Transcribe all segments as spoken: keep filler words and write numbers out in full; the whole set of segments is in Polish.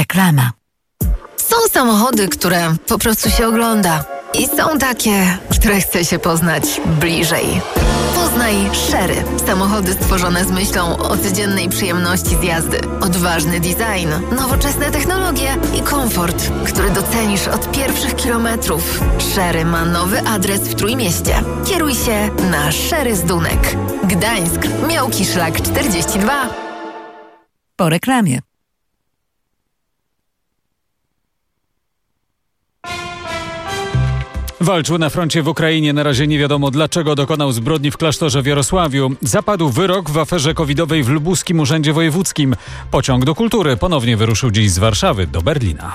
Reklama. Są samochody, które po prostu się ogląda. I są takie, które chce się poznać bliżej. Poznaj Chery. Samochody stworzone z myślą o codziennej przyjemności z jazdy. Odważny design, nowoczesne technologie i komfort, który docenisz od pierwszych kilometrów. Chery ma nowy adres w Trójmieście. Kieruj się na Chery z Dunek. Gdańsk, Miałki Szlak czterdzieści dwa. Po reklamie. Walczył na froncie w Ukrainie. Na razie nie wiadomo, dlaczego dokonał zbrodni w klasztorze w Jarosławiu. Zapadł wyrok w aferze covidowej w Lubuskim Urzędzie Wojewódzkim. Pociąg do kultury ponownie wyruszył dziś z Warszawy do Berlina.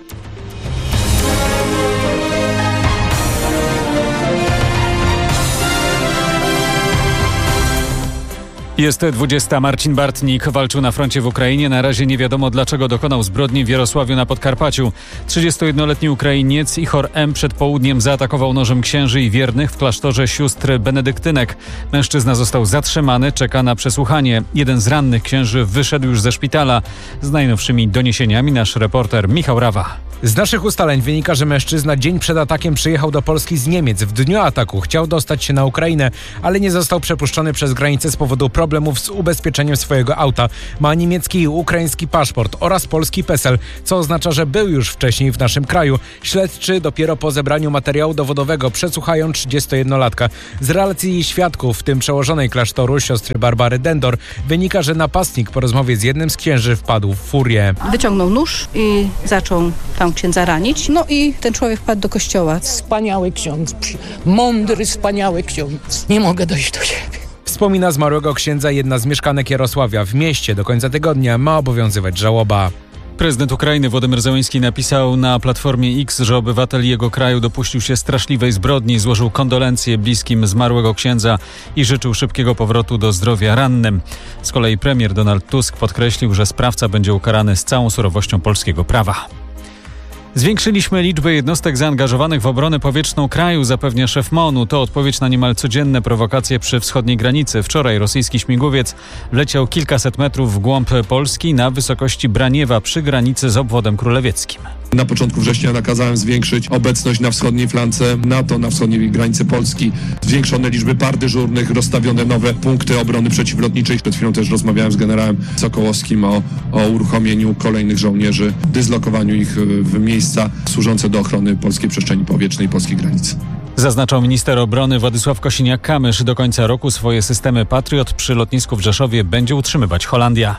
Jest dwudziesta. Marcin Bartnik walczył na froncie w Ukrainie. Na razie nie wiadomo, dlaczego dokonał zbrodni w Jarosławiu na Podkarpaciu. trzydziestojednoletni Ukrainiec Ichor M. przed południem zaatakował nożem księży i wiernych w klasztorze sióstr benedyktynek. Mężczyzna został zatrzymany, czeka na przesłuchanie. Jeden z rannych księży wyszedł już ze szpitala. Z najnowszymi doniesieniami nasz reporter Michał Rawa. Z naszych ustaleń wynika, że mężczyzna dzień przed atakiem przyjechał do Polski z Niemiec. W dniu ataku chciał dostać się na Ukrainę, ale nie został przepuszczony przez granicę z powodu problemów z ubezpieczeniem swojego auta. Ma niemiecki i ukraiński paszport oraz polski PESEL, co oznacza, że był już wcześniej w naszym kraju. Śledczy dopiero po zebraniu materiału dowodowego przesłuchają trzydziestojednolatka. Z relacji świadków, w tym przełożonej klasztoru siostry Barbary Dendor, wynika, że napastnik po rozmowie z jednym z księży wpadł w furię. Wyciągnął nóż i zaczął tam księdza ranić. No i ten człowiek wpadł do kościoła. Wspaniały ksiądz, mądry, wspaniały ksiądz. Nie mogę dojść do siebie. Wspomina zmarłego księdza jedna z mieszkanek Jarosławia. W mieście do końca tygodnia ma obowiązywać żałoba. Prezydent Ukrainy Władimir Zełenski napisał na Platformie X, że obywatel jego kraju dopuścił się straszliwej zbrodni, złożył kondolencje bliskim zmarłego księdza i życzył szybkiego powrotu do zdrowia rannym. Z kolei premier Donald Tusk podkreślił, że sprawca będzie ukarany z całą surowością polskiego prawa. Zwiększyliśmy liczbę jednostek zaangażowanych w obronę powietrzną kraju, zapewnia szef MON-u. To odpowiedź na niemal codzienne prowokacje przy wschodniej granicy. Wczoraj rosyjski śmigłowiec wleciał kilkaset metrów w głąb Polski na wysokości Braniewa przy granicy z obwodem królewieckim. Na początku września nakazałem zwiększyć obecność na wschodniej flance NATO, na wschodniej granicy Polski. Zwiększone liczby par dyżurnych, rozstawione nowe punkty obrony przeciwlotniczej. Przed chwilą też rozmawiałem z generałem Sokołowskim o, o uruchomieniu kolejnych żołnierzy, dyslokowaniu ich w miejsca służące do ochrony polskiej przestrzeni powietrznej i polskich granic. Zaznaczał minister obrony Władysław Kosiniak-Kamysz. Do końca roku swoje systemy Patriot przy lotnisku w Rzeszowie będzie utrzymywać Holandia.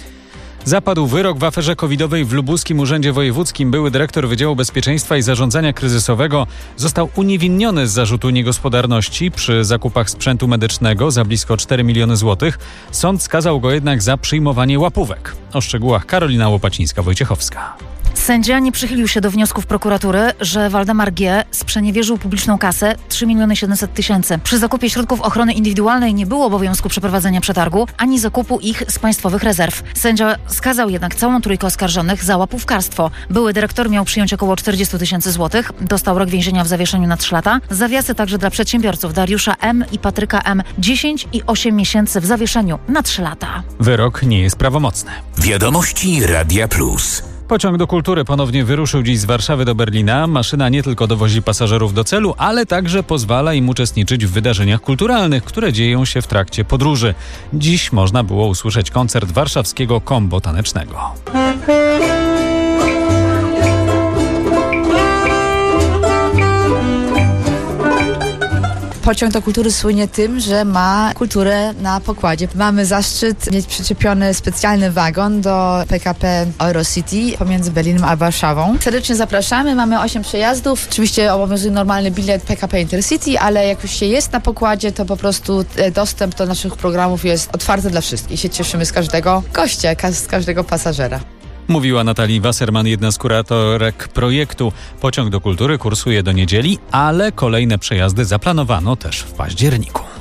Zapadł wyrok w aferze covidowej w Lubuskim Urzędzie Wojewódzkim. Były dyrektor Wydziału Bezpieczeństwa i Zarządzania Kryzysowego został uniewinniony z zarzutu niegospodarności przy zakupach sprzętu medycznego za blisko cztery miliony złotych. Sąd skazał go jednak za przyjmowanie łapówek. O szczegółach Karolina Łopacińska-Wojciechowska. Sędzia nie przychylił się do wniosków prokuratury, że Waldemar G. sprzeniewierzył publiczną kasę trzy miliony siedemset tysięcy. Przy zakupie środków ochrony indywidualnej nie było obowiązku przeprowadzenia przetargu, ani zakupu ich z państwowych rezerw. Sędzia skazał jednak całą trójkę oskarżonych za łapówkarstwo. Były dyrektor miał przyjąć około czterdzieści tysięcy złotych. Dostał rok więzienia w zawieszeniu na trzy lata. Zawiasy także dla przedsiębiorców Dariusza M. i Patryka M. dziesięć i osiem miesięcy w zawieszeniu na trzy lata. Wyrok nie jest prawomocny. Wiadomości Radia Plus. Pociąg do kultury ponownie wyruszył dziś z Warszawy do Berlina. Maszyna nie tylko dowozi pasażerów do celu, ale także pozwala im uczestniczyć w wydarzeniach kulturalnych, które dzieją się w trakcie podróży. Dziś można było usłyszeć koncert warszawskiego kombo tanecznego. Pociąg do kultury słynie tym, że ma kulturę na pokładzie. Mamy zaszczyt mieć przyczepiony specjalny wagon do P K P Eurocity pomiędzy Berlinem a Warszawą. Serdecznie zapraszamy, mamy osiem przejazdów. Oczywiście obowiązuje normalny bilet P K P Intercity, ale jak już się jest na pokładzie, to po prostu dostęp do naszych programów jest otwarty dla wszystkich. Się cieszymy z każdego gościa, z każdego pasażera. Mówiła Natalii Wasserman, jedna z kuratorek projektu. Pociąg do kultury kursuje do niedzieli, ale kolejne przejazdy zaplanowano też w październiku.